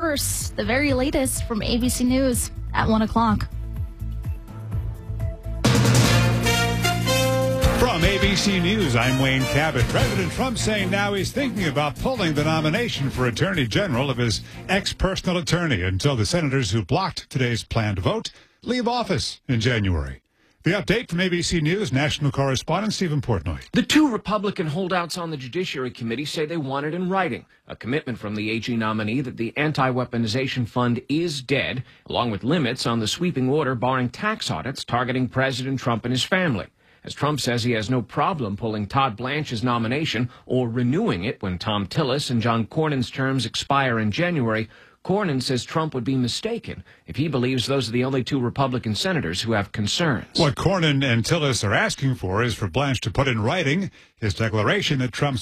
first, the very latest from ABC News at 1 o'clock. From ABC News, I'm Wayne Cabot. President Trump saying now he's thinking about pulling the nomination for Attorney General of his ex-personal attorney until the senators who blocked today's planned vote leave office in January. The update from ABC News national correspondent Stephen Portnoy. The two Republican holdouts on the Judiciary Committee say they want it in writing, a commitment from the AG nominee that the anti-weaponization fund is dead, along with limits on the sweeping order barring tax audits targeting President Trump and his family. As Trump says he has no problem pulling Todd Blanche's nomination or renewing it when Thom Tillis and John Cornyn's terms expire in January, Cornyn says Trump would be mistaken if he believes those are the only two Republican senators who have concerns. What Cornyn and Tillis are asking for is for Blanche to put in writing his declaration that Trump's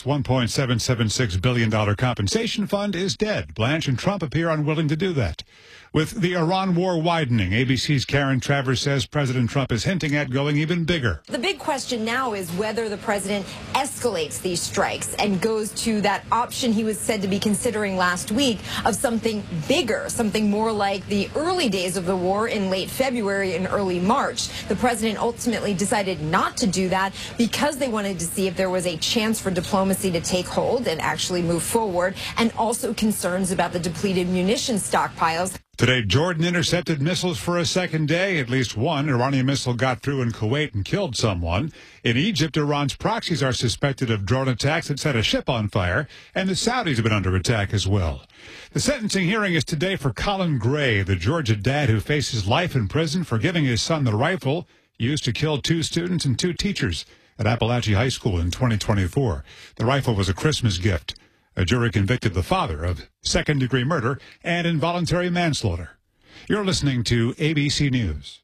$1.776 billion compensation fund is dead. Blanche and Trump appear unwilling to do that. With the Iran war widening, ABC's Karen Travers says President Trump is hinting at going even bigger. The big question now is whether the president escalates these strikes and goes to that option he was said to be considering last week of something bigger, something more like the early days of the war in late February and early March. The president ultimately decided not to do that because they wanted to see if there was a chance for diplomacy to take hold and actually move forward, and also concerns about the depleted munitions stockpiles. Today, Jordan intercepted missiles for a second day. At least one Iranian missile got through in Kuwait and killed someone. In Egypt, Iran's proxies are suspected of drone attacks that set a ship on fire, and the Saudis have been under attack as well. The sentencing hearing is today for Colin Gray, the Georgia dad who faces life in prison for giving his son the rifle used to kill 2 students and 2 teachers at Appalachia High School in 2024. The rifle was a Christmas gift. A jury convicted the father of second-degree murder and involuntary manslaughter. You're listening to ABC News.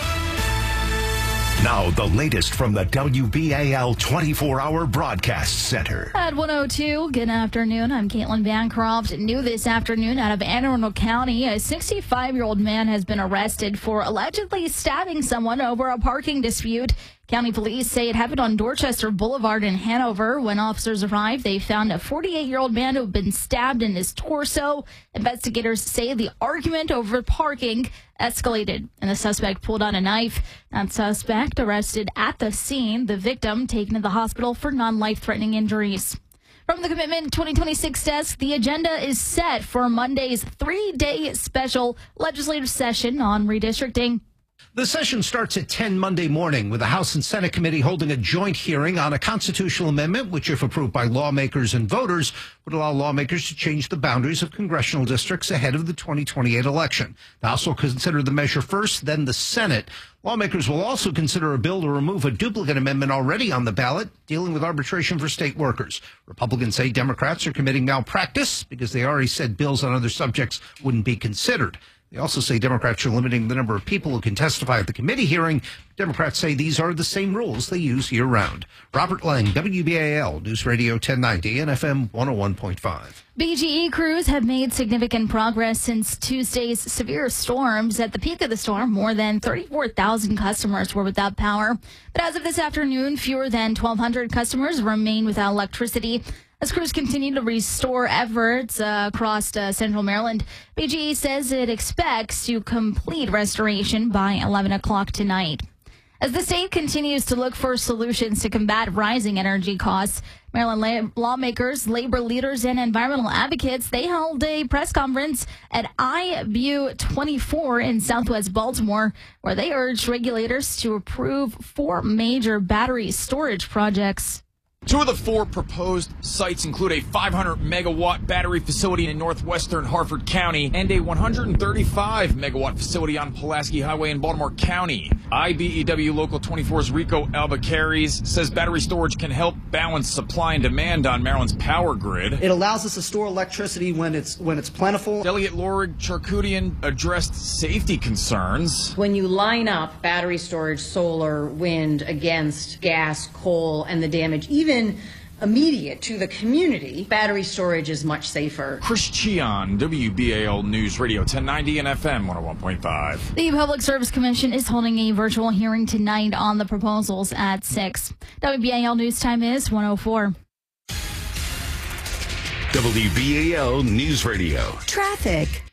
Now, the latest from the WBAL 24-hour broadcast center. At 1:02, good afternoon. I'm Caitlin Bancroft. New this afternoon out of Anne Arundel County, a 65-year-old man has been arrested for allegedly stabbing someone over a parking dispute. County police say it happened on Dorchester Boulevard in Hanover. When officers arrived, they found a 48-year-old man who had been stabbed in his torso. Investigators say the argument over parking escalated, and the suspect pulled out a knife. That suspect arrested at the scene. The victim taken to the hospital for non-life-threatening injuries. From the Commitment 2026 desk, the agenda is set for Monday's 3-day special legislative session on redistricting. The session starts at 10 Monday morning with the House and Senate committee holding a joint hearing on a constitutional amendment, which, if approved by lawmakers and voters, would allow lawmakers to change the boundaries of congressional districts ahead of the 2028 election. The House will consider the measure first, then the Senate. Lawmakers will also consider a bill to remove a duplicate amendment already on the ballot dealing with arbitration for state workers. Republicans say Democrats are committing malpractice because they already said bills on other subjects wouldn't be considered. They also say Democrats are limiting the number of people who can testify at the committee hearing. Democrats say these are the same rules they use year-round. Robert Lang, WBAL News Radio 1090 and FM 101.5. BGE crews have made significant progress since Tuesday's severe storms. At the peak of the storm, more than 34,000 customers were without power. But as of this afternoon, fewer than 1,200 customers remain without electricity. As crews continue to restore efforts across central Maryland, BGE says it expects to complete restoration by 11 o'clock tonight. As the state continues to look for solutions to combat rising energy costs, Maryland lawmakers, labor leaders, and environmental advocates, they held a press conference at IBU 24 in Southwest Baltimore, where they urged regulators to approve 4 major battery storage projects. 2 of the 4 proposed sites include a 500-megawatt battery facility in northwestern Harford County and a 135-megawatt facility on Pulaski Highway in Baltimore County. IBEW Local 24's Rico Albuquerques says battery storage can help balance supply and demand on Maryland's power grid. It allows us to store electricity when it's plentiful. Delegate Lorig Charkoudian addressed safety concerns. When you line up battery storage, solar, wind against gas, coal, and the damage, even immediate to the community, battery storage is much safer. Chris Cheon, WBAL News Radio 1090 and FM 101.5. The Public Service Commission is holding a virtual hearing tonight on the proposals at 6. WBAL News Time is 1:04. WBAL News Radio. Traffic.